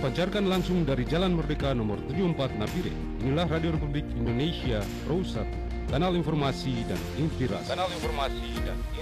dipancarkan langsung dari Jalan Merdeka nomor 74 Napire. Inilah Radio Republik Indonesia Pro 1, kanal informasi dan inspirasi.